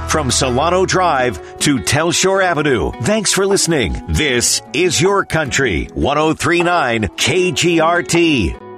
From Solano Drive to Telshore Avenue. Thanks for listening. This is Your Country, 103.9 KGRT.